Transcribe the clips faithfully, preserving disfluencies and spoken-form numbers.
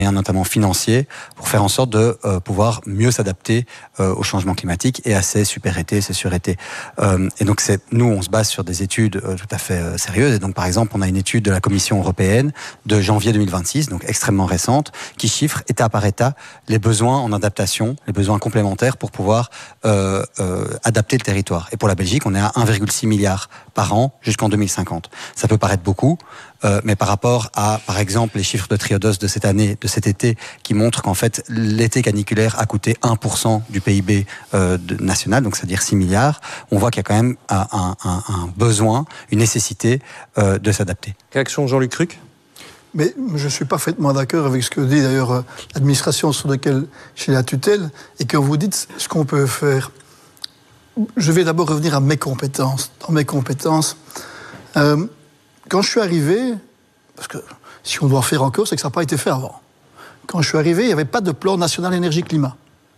notamment financiers, pour faire en sorte de euh, pouvoir mieux s'adapter euh, au changement climatique et à ces super-étés, ces sur-étés. Euh, et donc, c'est, nous, on se base sur des études euh, tout à fait euh, sérieuses. Et donc, par exemple, on a une étude de la Commission européenne de janvier deux mille vingt-six, donc extrêmement récente, qui chiffre état par état les besoins en adaptation, les besoins complémentaires pour pouvoir euh, euh, adapter le territoire. Et pour la Belgique, on est à un virgule six milliard par an jusqu'en deux mille cinquante. Ça peut paraître beaucoup, euh, mais par rapport à, par exemple, les chiffres de Triodos de cette année, de cet été, qui montrent qu'en fait, l'été caniculaire a coûté un pour cent du P I B euh, de, national, donc c'est-à-dire six milliards, on voit qu'il y a quand même un, un, un besoin, une nécessité euh, de s'adapter. Réaction Jean-Luc Ruck? Mais je suis parfaitement d'accord avec ce que dit d'ailleurs euh, l'administration sur laquelle j'ai la tutelle, et quand vous dites ce qu'on peut faire, je vais d'abord revenir à mes compétences. Dans mes compétences, euh, quand je suis arrivé, parce que si on doit en faire encore, c'est que ça n'a pas été fait avant. Quand je suis arrivé, il n'y avait pas de plan national énergie-climat.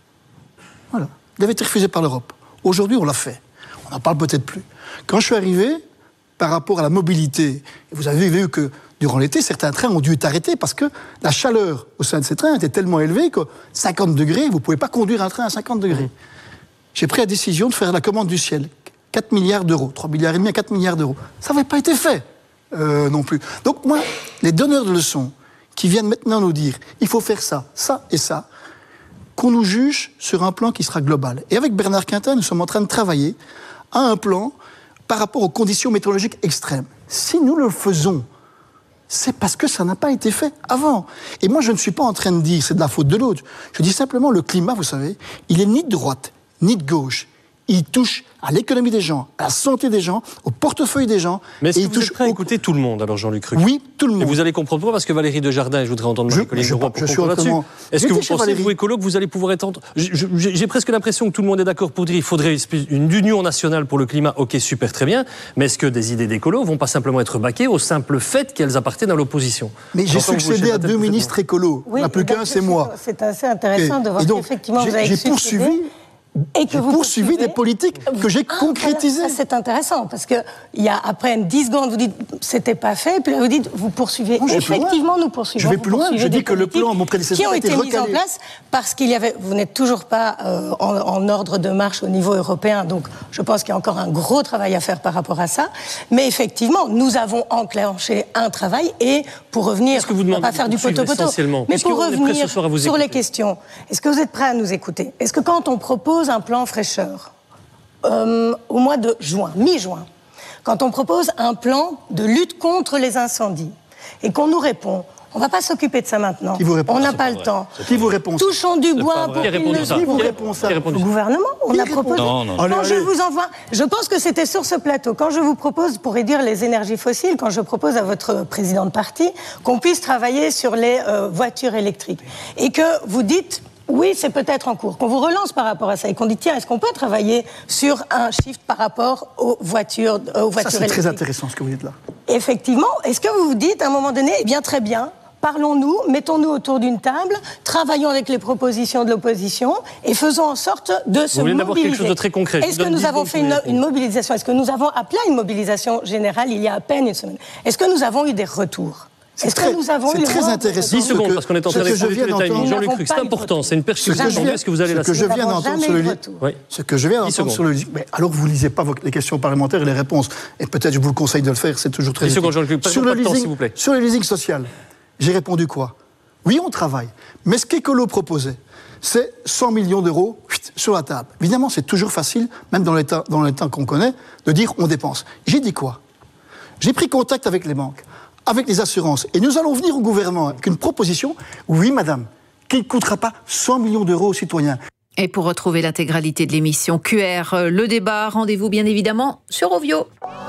Voilà. Il avait été refusé par l'Europe. Aujourd'hui, on l'a fait. On n'en parle peut-être plus. Quand je suis arrivé, par rapport à la mobilité, vous avez vu que durant l'été, certains trains ont dû être arrêtés parce que la chaleur au sein de ces trains était tellement élevée que cinquante degrés, vous ne pouvez pas conduire un train à cinquante degrés. J'ai pris la décision de faire la commande du ciel. quatre milliards d'euros, trois milliards et demi à quatre milliards d'euros. Ça n'avait pas été fait euh, non plus. Donc moi, les donneurs de leçons qui viennent maintenant nous dire il faut faire ça, ça et ça, qu'on nous juge sur un plan qui sera global. Et avec Bernard Quintin, nous sommes en train de travailler à un plan par rapport aux conditions météorologiques extrêmes. Si nous le faisons, c'est parce que ça n'a pas été fait avant. Et moi, je ne suis pas en train de dire c'est de la faute de l'autre. Je dis simplement le climat, vous savez, il est ni de droite, ni de gauche. Il touche à l'économie des gens, à la santé des gens, au portefeuille des gens. Mais est-ce et que il vous touche êtes prêt à au... écouter tout le monde, alors Jean-Luc Ruck? Oui, tout le monde. Et vous allez comprendre pourquoi, parce que Valérie Desjardins, et je voudrais entendre Marie-Colline Leroy pour conclure là-dessus. Est-ce que vous pensez, Valérie, vous écolo, que vous allez pouvoir être... J'ai presque l'impression que tout le monde est d'accord pour dire qu'il faudrait une union nationale pour le climat. Ok, super, très bien. Mais est-ce que des idées d'écolo vont pas simplement être baquées au simple fait qu'elles appartiennent à l'opposition? Mais j'ai succédé à deux ministres écolos. Il n'y en a plus qu'un, c'est moi. C'est assez intéressant de voir qu'effectivement vous avez j'ai poursuivi... Et que vous poursuivez des politiques que j'ai ah, concrétisées. Ça, c'est intéressant, parce que il y a, après dix secondes, vous dites c'était pas fait, puis là, vous dites vous poursuivez. Non, effectivement, nous poursuivons. Je vais plus loin, je dis que le plan, mon prédécesseur, a été recalé. mis en place parce qu'il y avait. Vous n'êtes toujours pas euh, en, en ordre de marche au niveau européen, donc je pense qu'il y a encore un gros travail à faire par rapport à ça. Mais effectivement, nous avons enclenché un travail, et pour revenir, que vous on ne va pas faire du poteau-poteau, mais pour revenir sur les questions, est-ce que vous êtes prêts à nous écouter? Est-ce que quand on propose un plan fraîcheur euh, au mois de juin, mi-juin, quand on propose un plan de lutte contre les incendies et qu'on nous répond on ne va pas s'occuper de ça maintenant, on n'a pas le temps. Qui vous répond? Touchons du bois pour qu'il ne... Qui vous répond ça? Le gouvernement, on a proposé. Non, non. Quand allez, je allez. vous envoie, je pense que c'était sur ce plateau, quand je vous propose, pour réduire les énergies fossiles, quand je propose à votre président de parti qu'on puisse travailler sur les euh, voitures électriques, et que vous dites... Oui, c'est peut-être en cours. Qu'on vous relance par rapport à ça et qu'on dit, tiens, est-ce qu'on peut travailler sur un shift par rapport aux voitures, aux voitures ça, c'est électriques? très intéressant ce que vous dites là. Effectivement. Est-ce que vous vous dites, à un moment donné, eh bien, très bien, parlons-nous, mettons-nous autour d'une table, travaillons avec les propositions de l'opposition et faisons en sorte de se mobiliser. Vous voulez d'abord quelque chose de très concret. Est-ce que nous avons fait une, une mobilisation? Est-ce que nous avons appelé à une mobilisation générale il y a à peine une semaine? Est-ce que nous avons eu des retours? C'est très, que nous avons c'est très intéressant. dix secondes, que, parce qu'on est en train de répondre le timing. Jean-Luc Ruck, c'est important, c'est une perspective. Est-ce que vous allez la Ce que je viens d'entendre sur le oui. Ce que je viens d'entendre sur le mais alors vous lisez pas les questions parlementaires et les réponses. Et peut-être je vous le conseille de le faire, c'est toujours très utile. Sur le leasing, sur le leasing social, j'ai répondu quoi? Oui, on travaille. Mais ce qu'Écolo proposait, c'est cent millions d'euros sur la table. Évidemment, c'est toujours facile, même dans les temps, dans les temps qu'on connaît, de dire on dépense. J'ai dit quoi? J'ai pris contact avec les banques, avec les assurances. Et nous allons venir au gouvernement avec une proposition, oui madame, qui ne coûtera pas cent millions d'euros aux citoyens. Et pour retrouver l'intégralité de l'émission Q R, le débat, rendez-vous bien évidemment sur Ovio.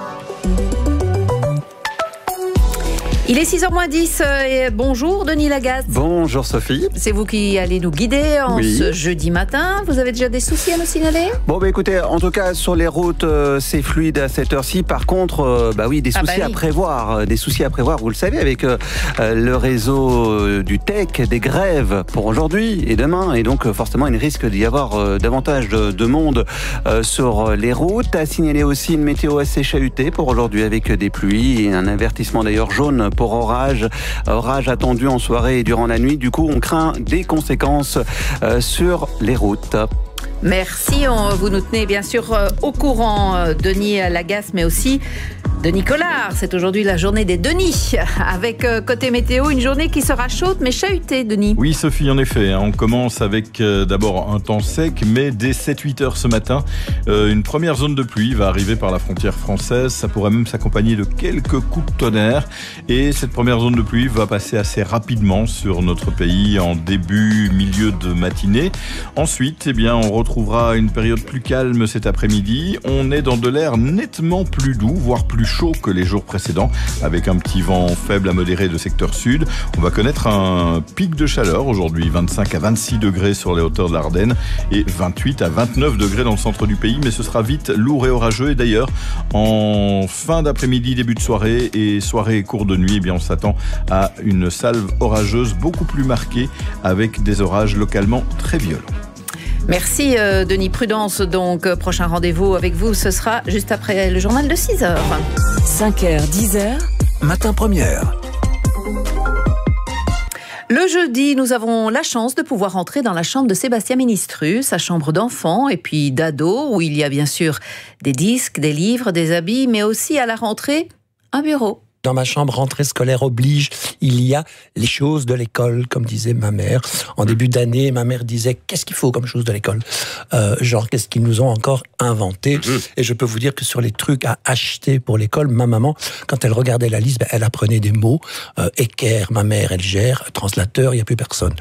Il est six heures moins dix et bonjour Denis Lagasse. Bonjour Sophie. C'est vous qui allez nous guider en oui. ce jeudi matin. Vous avez déjà des soucis à nous signaler? Bon bah écoutez, en tout cas sur les routes euh, c'est fluide à cette heure-ci. Par contre, euh, bah oui, des soucis ah bah oui. à prévoir, des soucis à prévoir. Vous le savez avec euh, le réseau euh, du T E C, des grèves pour aujourd'hui et demain, et donc euh, forcément il risque d'y avoir euh, davantage de, de monde euh, sur les routes. À signaler aussi une météo assez chahutée pour aujourd'hui avec des pluies et un avertissement d'ailleurs jaune pour orage. Orage attendu en soirée et durant la nuit. Du coup, on craint des conséquences euh, sur les routes. Merci, on, vous nous tenez bien sûr euh, au courant, euh, Denis Lagasse, mais aussi Denis Collard. C'est aujourd'hui la journée des Denis, avec euh, côté météo, une journée qui sera chaude mais chahutée, Denis. Oui, Sophie, en effet. On commence avec euh, d'abord un temps sec, mais dès sept huit heures ce matin, euh, une première zone de pluie va arriver par la frontière française. Ça pourrait même s'accompagner de quelques coups de tonnerre. Et cette première zone de pluie va passer assez rapidement sur notre pays en début, milieu de matinée. Ensuite, eh bien, on retrouvera une période plus calme cet après-midi. On est dans de l'air nettement plus doux, voire plus chaud que les jours précédents, avec un petit vent faible à modéré de secteur sud. On va connaître un pic de chaleur aujourd'hui, vingt-cinq à vingt-six degrés sur les hauteurs de l'Ardenne et vingt-huit à vingt-neuf degrés dans le centre du pays, mais ce sera vite lourd et orageux. Et d'ailleurs, en fin d'après-midi, début de soirée et soirée et cours de nuit, eh bien, on s'attend à une salve orageuse beaucoup plus marquée, avec des orages localement très violents. Merci euh, Denis. Prudence donc. Prochain rendez-vous avec vous, ce sera juste après le journal de six heures. cinq heures, dix heures, matin première. Le jeudi, nous avons la chance de pouvoir entrer dans la chambre de Sébastien Ministru, sa chambre d'enfant et puis d'ado, où il y a bien sûr des disques, des livres, des habits, mais aussi à la rentrée, un bureau. Dans ma chambre, rentrée scolaire oblige, il y a les choses de l'école, comme disait ma mère. En début d'année, ma mère disait « Qu'est-ce qu'il faut comme choses de l'école ?» euh, Genre, qu'est-ce qu'ils nous ont encore inventé ? Mmh. Et je peux vous dire que sur les trucs à acheter pour l'école, ma maman, quand elle regardait la liste, ben, elle apprenait des mots. Euh, équerre, ma mère, elle gère. Translateur, il n'y a plus personne.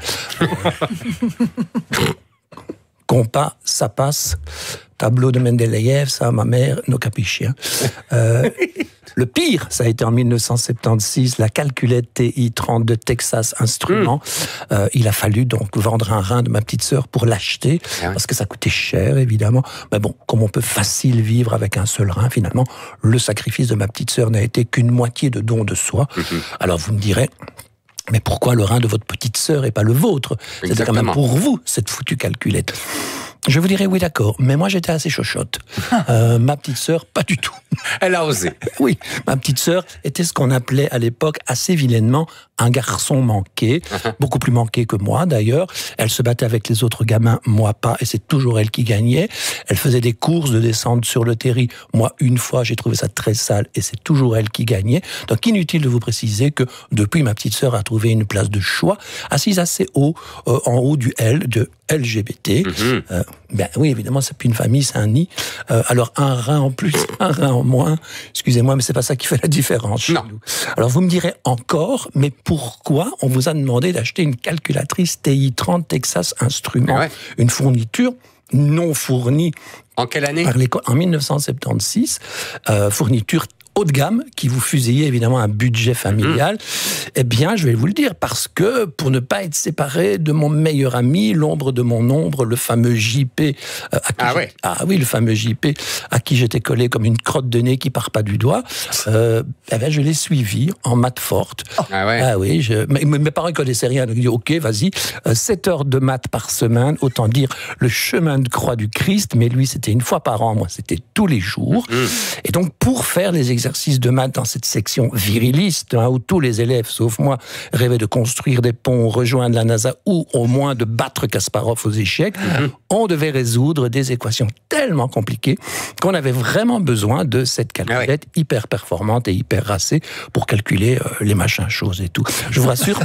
Compas, ça passe. Tableau de Mendeleïev, ça, ma mère, nos capuchiens. Euh, le pire, ça a été en dix-neuf cent soixante-seize, la calculette T I trente de Texas Instruments. Mmh. Euh, il a fallu donc vendre un rein de ma petite sœur pour l'acheter, ah ouais. parce que ça coûtait cher, évidemment. Mais bon, comme on peut facile vivre avec un seul rein, finalement, le sacrifice de ma petite sœur n'a été qu'une moitié de don de soi. Mmh. Alors vous me direz... Mais pourquoi le rein de votre petite sœur et pas le vôtre ? C'était quand même pour vous, cette foutue calculette. Je vous dirais oui, d'accord, mais moi j'étais assez chochotte. Euh, ma petite sœur, pas du tout. Elle a osé. Oui, ma petite sœur était ce qu'on appelait à l'époque assez vilainement un garçon manqué, beaucoup plus manqué que moi d'ailleurs. Elle se battait avec les autres gamins, moi pas, et c'est toujours elle qui gagnait. Elle faisait des courses de descente sur le terri. Moi, une fois, j'ai trouvé ça très sale, et c'est toujours elle qui gagnait. Donc inutile de vous préciser que depuis, ma petite sœur a trouvé une place de choix, assise assez haut, euh, en haut du L, de L G B T. Mm-hmm. Euh, ben oui, évidemment, c'est plus une famille, c'est un nid. Euh, alors un rein en plus, un rein en moins. Excusez-moi, mais c'est pas ça qui fait la différence chez nous. Alors vous me direz encore, mais pourquoi on vous a demandé d'acheter une calculatrice T I trente Texas Instruments, ouais. une fourniture non fournie. En quelle année ? Par l'école, en dix-neuf cent soixante-seize, euh, fourniture haut de gamme, qui vous fusillait évidemment un budget familial, mmh. eh bien, je vais vous le dire, parce que pour ne pas être séparé de mon meilleur ami, l'ombre de mon ombre, le fameux J P, euh, à qui ah, ouais. ah oui, le fameux J P, à qui j'étais collé comme une crotte de nez qui part pas du doigt, euh, eh bien, je l'ai suivi en maths forte. Oh. Ah, ouais. ah oui, je, mes, mes parents ne connaissaient rien, donc ils ont dit, ok, vas-y, euh, sept heures de maths par semaine, autant dire le chemin de croix du Christ, mais lui, c'était une fois par an, moi, c'était tous les jours. Mmh. Et donc, pour faire les exercices exercice de maths dans cette section viriliste, hein, où tous les élèves, sauf moi, rêvaient de construire des ponts, rejoindre la NASA ou au moins de battre Kasparov aux échecs, mmh. on devait résoudre des équations tellement compliquées qu'on avait vraiment besoin de cette calculette ah ouais. hyper performante et hyper racée pour calculer euh, les machins choses et tout. Je vous rassure...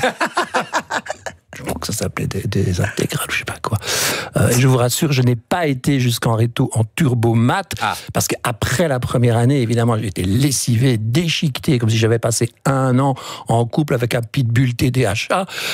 Je crois que ça s'appelait des, des intégrales, je sais pas quoi. Euh, je vous rassure, je n'ai pas été jusqu'en réto en turbo maths, ah. parce qu'après la première année, évidemment, j'ai été lessivé, déchiqueté, comme si j'avais passé un an en couple avec un pitbull T D A H.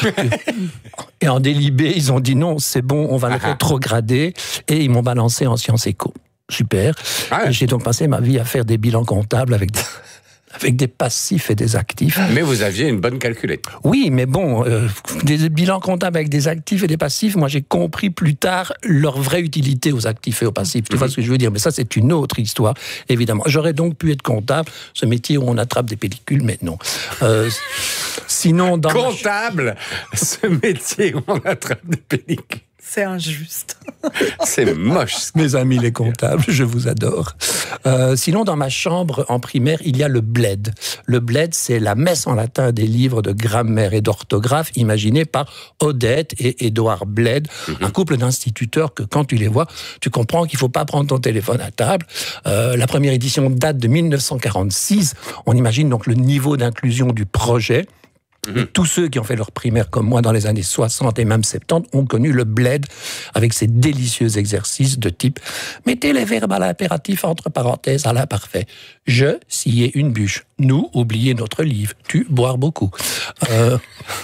Et en délibé, ils ont dit non, c'est bon, on va le rétrograder, et ils m'ont balancé en sciences éco. Super. Ah ouais. J'ai donc passé ma vie à faire des bilans comptables avec des... avec des passifs et des actifs. Mais vous aviez une bonne calculette. Oui, mais bon, euh, des bilans comptables avec des actifs et des passifs, moi j'ai compris plus tard leur vraie utilité aux actifs et aux passifs. Tu mm-hmm. vois ce que je veux dire ? Mais ça, c'est une autre histoire, évidemment. J'aurais donc pu être comptable, ce métier où on attrape des pellicules, mais non. Euh, sinon, dans comptable, ma... ce métier où on attrape des pellicules. C'est injuste. C'est moche. Mes amis les comptables, je vous adore. Euh, sinon, dans ma chambre, en primaire, il y a le bled. Le bled, c'est la messe en latin des livres de grammaire et d'orthographe imaginés par Odette et Édouard Bled, mm-hmm. un couple d'instituteurs que, quand tu les vois, tu comprends qu'il ne faut pas prendre ton téléphone à table. Euh, la première édition date de mille neuf cent quarante-six. On imagine donc le niveau d'inclusion du projet. Et tous ceux qui ont fait leur primaire comme moi dans les années soixante et même soixante-dix ont connu le bled avec ses délicieux exercices de type « Mettez les verbes à l'impératif entre parenthèses à l'imparfait. Je, scier une bûche. Nous, oublier notre livre. Tu, boire beaucoup. Euh... »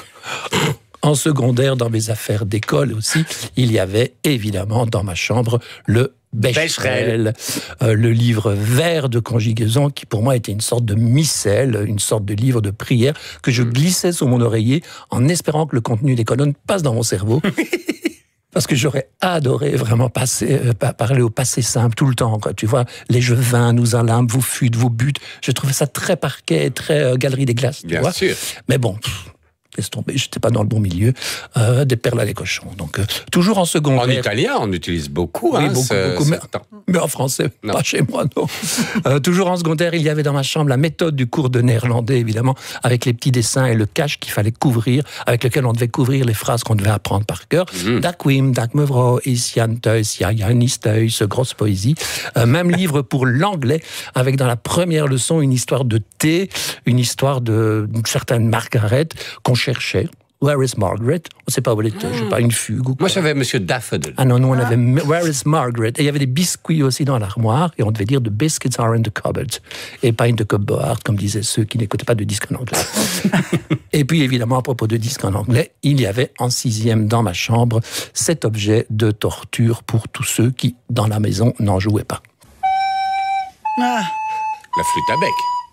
En secondaire, dans mes affaires d'école aussi, il y avait évidemment dans ma chambre le Becherel, euh, le livre vert de conjugaison qui pour moi était une sorte de missel, une sorte de livre de prière que je glissais sous mon oreiller en espérant que le contenu des colonnes passe dans mon cerveau. Parce que j'aurais adoré vraiment passer, euh, parler au passé simple tout le temps. Quoi. Tu vois, les je vins, nous allâmes, vous fûtes, vous bûtes. Je trouvais ça très parquet, très euh, galerie des glaces. Tu Bien vois. sûr. Mais bon... Pff, laisse tomber, j'étais pas dans le bon milieu, euh, des perles à les cochons. Donc, euh, toujours en secondaire. En italien, on utilise beaucoup, oui, hein, beaucoup, ce, beaucoup mais, mais en français, non. Pas chez moi, non. euh, toujours en secondaire, il y avait dans ma chambre la méthode du cours de néerlandais, évidemment, avec les petits dessins et le cache qu'il fallait couvrir, avec lequel on devait couvrir les phrases qu'on devait apprendre par cœur. Mm-hmm. Dakwim, Dakmevro, Isianteus, Yanisteus, grosse poésie. Euh, même livre pour l'anglais, avec dans la première leçon une histoire de thé, une histoire de, d'une certaine Margaret qu'on cherchait. Where is Margaret? On ne sait pas où elle était, je sais pas, une fugue ou quoi. Moi, j'avais Monsieur Daffodil. Ah non, nous, on avait Where is Margaret? Et il y avait des biscuits aussi dans l'armoire, et on devait dire The biscuits are in the cupboard. Et pas in the cupboard, comme disaient ceux qui n'écoutaient pas de disques en anglais. Et puis, évidemment, à propos de disques en anglais, il y avait en sixième dans ma chambre cet objet de torture pour tous ceux qui, dans la maison, n'en jouaient pas. Ah. La flûte à bec.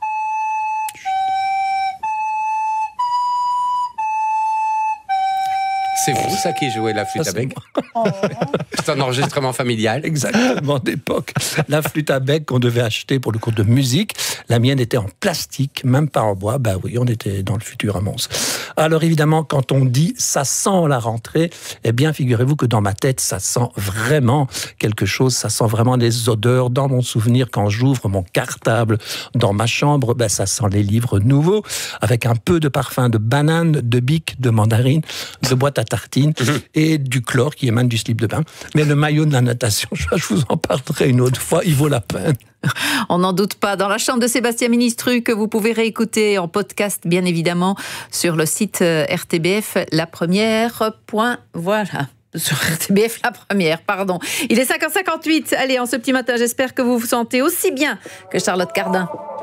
C'est vous, ça, qui jouait la flûte ça, à bec? Oh. C'est un enregistrement familial. Exactement, d'époque. La flûte à bec qu'on devait acheter pour le cours de musique, la mienne était en plastique, même pas en bois. Ben oui, on était dans le futur à Mons. Alors évidemment, quand on dit « ça sent la rentrée », eh bien, figurez-vous que dans ma tête, ça sent vraiment quelque chose, ça sent vraiment les odeurs. Dans mon souvenir, quand j'ouvre mon cartable dans ma chambre, ben, ça sent les livres nouveaux, avec un peu de parfum de banane, de bique, de mandarine, de boîte à tartines mmh. et du chlore qui émane du slip de bain. Mais le maillot de la natation, je vous en parlerai une autre fois, il vaut la peine. On n'en doute pas. Dans la chambre de Sébastien Ministru, que vous pouvez réécouter en podcast, bien évidemment, sur le site R T B F, la première. Point, voilà. Sur R T B F, la première, pardon. Il est cinq heures cinquante-huit. Allez, en ce petit matin, j'espère que vous vous sentez aussi bien que Charlotte Cardin.